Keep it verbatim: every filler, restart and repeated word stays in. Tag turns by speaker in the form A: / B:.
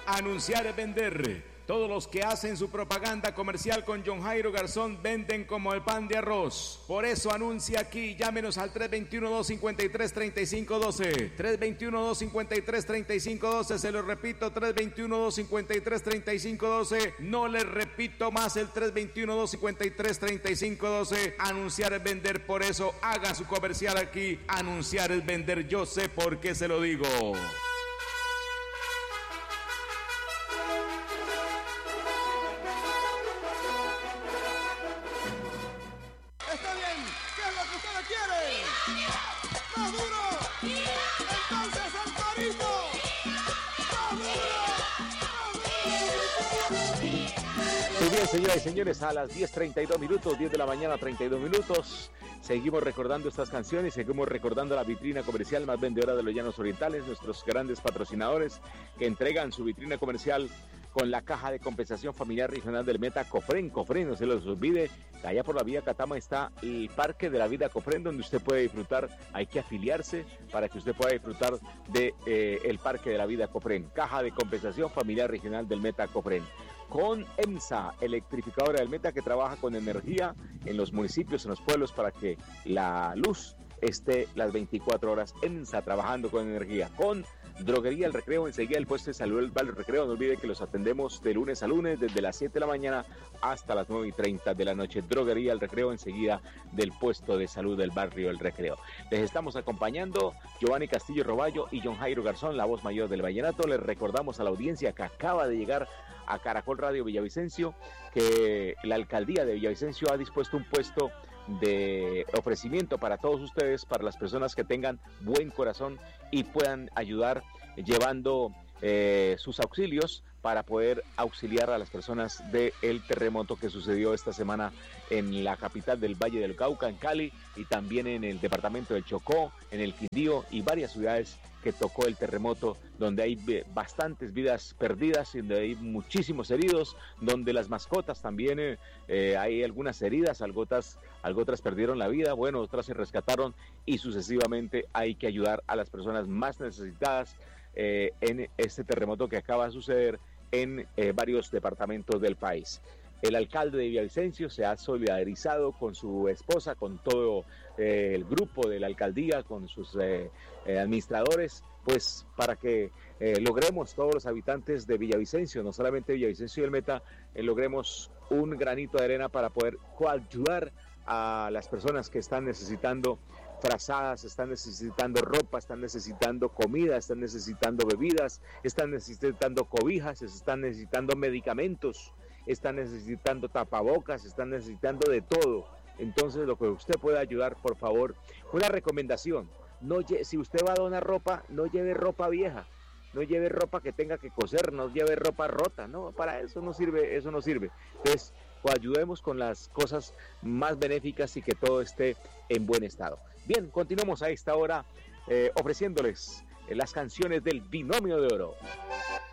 A: Anunciar es vender. Todos los que hacen su propaganda comercial con John Jairo Garzón venden como el pan de arroz. Por eso anuncia aquí. Llámenos al tres dos uno, dos cinco tres, tres cinco uno dos. tres dos uno, dos cinco tres, tres cinco uno dos. Se lo repito, tres dos uno, dos cinco tres, tres cinco uno dos. No les repito más el tres dos uno, dos cinco tres, tres cinco uno dos. Anunciar es vender. Por eso haga su comercial aquí. Anunciar es vender. Yo sé por qué se lo digo.
B: Señoras y señores, a las diez treinta y dos minutos, diez de la mañana, treinta y dos minutos, seguimos recordando estas canciones, seguimos recordando la vitrina comercial más vendedora de los Llanos Orientales, nuestros grandes patrocinadores que entregan su vitrina comercial con la caja de compensación familiar regional del Meta Cofren. Cofren, no se los olvide, allá por la vía Catama está el Parque de la Vida Cofren, donde usted puede disfrutar, hay que afiliarse para que usted pueda disfrutar de eh, el Parque de la Vida Cofren, caja de compensación familiar regional del Meta Cofren. Con EMSA, electrificadora del Meta, que trabaja con energía en los municipios, en los pueblos, para que la luz esté las veinticuatro horas. EMSA trabajando con energía. Con Droguería El Recreo, enseguida el puesto de salud del Barrio Recreo. No olvide que los atendemos de lunes a lunes, desde las siete de la mañana hasta las nueve y treinta de la noche. Droguería El Recreo, enseguida del puesto de salud del Barrio El Recreo. Les estamos acompañando Giovanni Castillo Roballo y John Jairo Garzón, la voz mayor del vallenato. Les recordamos a la audiencia que acaba de llegar a Caracol Radio Villavicencio que la alcaldía de Villavicencio ha dispuesto un puesto de ofrecimiento para todos ustedes, para las personas que tengan buen corazón y puedan ayudar llevando eh, sus auxilios para poder auxiliar a las personas del terremoto que sucedió esta semana en la capital del Valle del Cauca, en Cali, y también en el departamento del Chocó, en el Quindío y varias ciudades que tocó el terremoto, donde hay bastantes vidas perdidas, donde hay muchísimos heridos, donde las mascotas también eh, eh, hay algunas heridas, algo otras, algo otras perdieron la vida, bueno, otras se rescataron y sucesivamente hay que ayudar a las personas más necesitadas eh, en este terremoto que acaba de suceder en eh, varios departamentos del país. El alcalde de Villavicencio se ha solidarizado con su esposa, con todo eh, el grupo de la alcaldía, con sus eh, eh, administradores, pues para que eh, logremos todos los habitantes de Villavicencio, no solamente Villavicencio y el Meta, eh, logremos un granito de arena para poder coayudar a las personas que están necesitando frazadas, están necesitando ropa, están necesitando comida, están necesitando bebidas, están necesitando cobijas, están necesitando medicamentos, están necesitando tapabocas, están necesitando de todo. Entonces, lo que usted pueda ayudar, por favor, una recomendación, no lle- si usted va a donar ropa, no lleve ropa vieja, no lleve ropa que tenga que coser, no lleve ropa rota, no, para eso no sirve, eso no sirve. Entonces, pues, ayudemos con las cosas más benéficas y que todo esté en buen estado. Bien, continuamos a esta hora eh, ofreciéndoles eh, las canciones del Binomio de Oro.